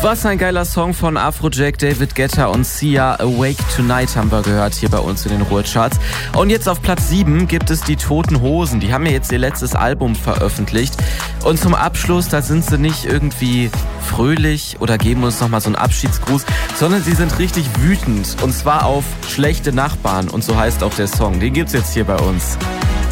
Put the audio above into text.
Was ein geiler Song von Afrojack, David Guetta und Sia. Awake Tonight haben wir gehört hier bei uns in den Ruhrcharts. Und jetzt auf Platz 7 gibt es die Toten Hosen. Die haben ja jetzt ihr letztes Album veröffentlicht. Und zum Abschluss, da sind sie nicht irgendwie fröhlich oder geben uns nochmal so einen Abschiedsgruß, sondern sie sind richtig wütend. Und zwar auf schlechte Nachbarn. Und so heißt auch der Song. Den gibt's jetzt hier bei uns.